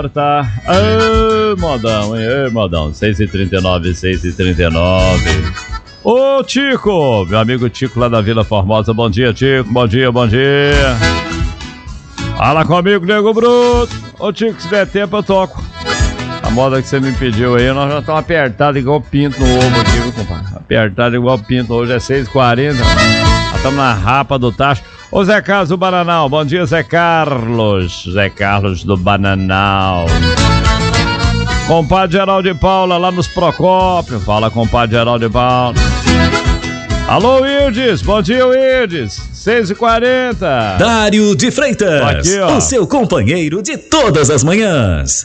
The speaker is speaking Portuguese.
Tá. Ô, modão, hein? Ô, modão. 6h39, 6h39. Ô, Tico, meu amigo Tico lá da Vila Formosa. Bom dia, Tico. Bom dia, bom dia. Fala comigo, nego bruto. Ô, Tico, se der tempo eu toco. A moda que você me pediu aí, nós já estamos apertados igual pinto no ovo aqui, viu, compadre? Apertado igual pinto. Hoje é 6h40. Nós estamos na rapa do tacho. Ô, Zé Carlos do Bananal. Bom dia, Zé Carlos. Zé Carlos do Bananal. Compadre Geraldo de Paula, lá nos Procópio. Fala, compadre Geraldo de Paula. Alô, Wildes. Bom dia, Wildes. 6h40. Dário de Freitas. Aqui, ó. O seu companheiro de todas as manhãs.